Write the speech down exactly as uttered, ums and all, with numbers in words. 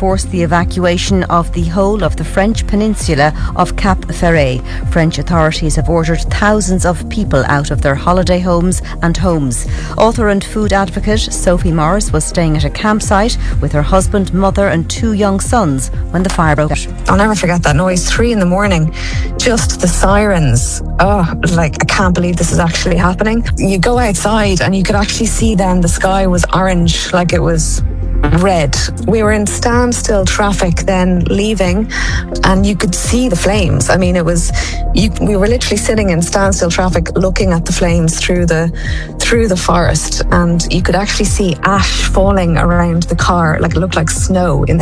forced the evacuation of the whole of the French peninsula of Cap Ferret. French authorities have ordered thousands of people out of their holiday homes and homes. Author and food advocate Sophie Morris was staying at a campsite with her husband, mother and two young sons when the fire broke out. I'll never forget that noise, three in the morning, just the sirens. Oh, like, I can't believe this is actually happening. You go outside and you could actually see then the sky was orange, like it was red. We were in standstill traffic then leaving, and you could see the flames. I mean, it was, you, we were literally sitting in standstill traffic looking at the flames through the through the forest, and you could actually see ash falling around the car, like it looked like snow in the